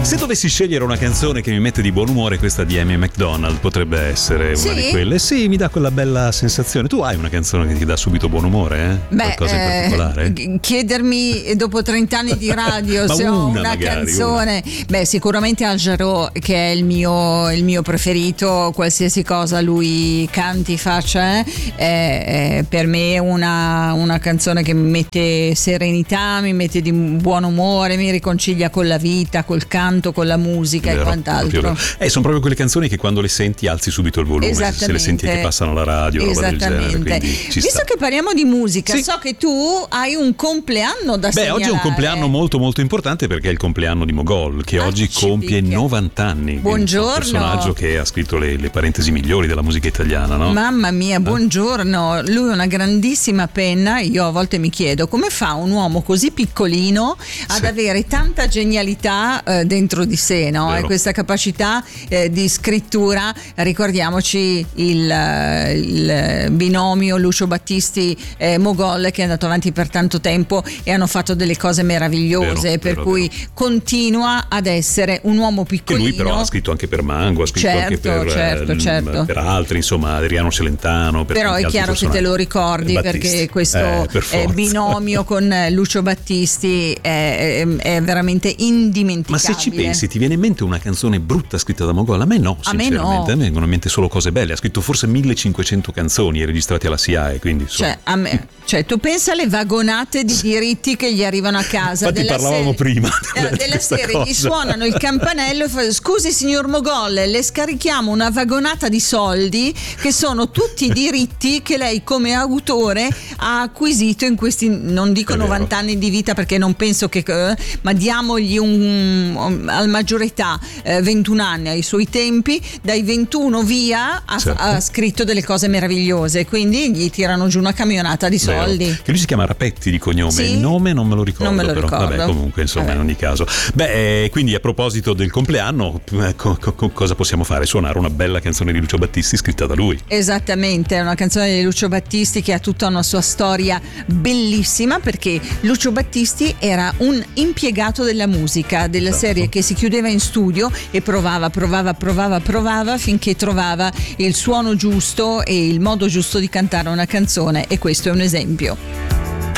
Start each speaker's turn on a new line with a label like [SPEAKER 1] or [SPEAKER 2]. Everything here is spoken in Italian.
[SPEAKER 1] Se dovessi scegliere una canzone che mi mette di buon umore, questa di Amy McDonald potrebbe essere una di quelle. Sì, mi dà quella bella sensazione. Tu hai una canzone che ti dà subito buon umore? Qualcosa in particolare?
[SPEAKER 2] Chiedermi dopo 30 anni di radio se ho una canzone. Beh, sicuramente Al Jarreau, che è il mio preferito, qualsiasi cosa lui canti, faccia, è per me una canzone che mi mette serenità, mi mette di buon umore, mi riconcilia con la vita, col canto, con la musica, vero, e quant'altro.
[SPEAKER 1] Sono proprio quelle canzoni che quando le senti alzi subito il volume, se le senti che passano alla radio, roba del genere.
[SPEAKER 2] Visto che parliamo di musica, so che tu hai un compleanno da segnalare.
[SPEAKER 1] Oggi è un compleanno molto molto importante, perché è il compleanno di Mogol, che oggi compie 90 anni.
[SPEAKER 2] Buongiorno.
[SPEAKER 1] Un personaggio che ha scritto le parentesi migliori della musica italiana, no?
[SPEAKER 2] Mamma mia, buongiorno. Lui ha una grandissima penna. Io a volte mi chiedo come fa un uomo così piccolino ad avere tanta genialità dentro di sé, no? E questa capacità di scrittura. Ricordiamoci il binomio Lucio Battisti Mogol, che è andato avanti per tanto tempo e hanno fatto delle cose meravigliose, per cui continua ad essere un uomo piccolino.
[SPEAKER 1] Che lui però ha scritto anche per Mango, ha scritto anche per altri, insomma, Adriano Celentano.
[SPEAKER 2] Però è chiaro che te lo ricordi, perché questo binomio con Lucio Battisti è veramente indimenticabile.
[SPEAKER 1] Ma se ci pensi, ti viene in mente una canzone brutta scritta da Mogol? A me no, sinceramente. A me vengono in mente solo cose belle. Ha scritto forse 1500 canzoni registrate alla SIAE, quindi
[SPEAKER 2] tu pensa alle vagonate di diritti che gli arrivano a casa.
[SPEAKER 1] Infatti parlavamo prima
[SPEAKER 2] della serie cosa. Gli suonano il campanello e fa: scusi signor Mogol, le scarichiamo una vagonata di soldi che sono tutti i diritti che lei come autore ha acquisito in questi, non dico 90 anni di vita, perché non penso che ma diamogli al maggiore età, 21 anni ai suoi tempi, dai 21 via ha scritto delle cose meravigliose, quindi gli tirano giù una camionata di soldi.
[SPEAKER 1] Che lui si chiama Rapetti di cognome, il nome non me lo ricordo, però vabbè, comunque insomma, in ogni caso. Quindi a proposito del compleanno, cosa possiamo fare? Suonare una bella canzone di Lucio Battisti scritta da lui.
[SPEAKER 2] Esattamente, è una canzone di Lucio Battisti che ha tutta una sua storia bellissima, perché Lucio Battisti era un impiegato della musica, della serie che si chiudeva in studio e provava finché trovava il suono giusto e il modo giusto di cantare una canzone, e questo è un esempio.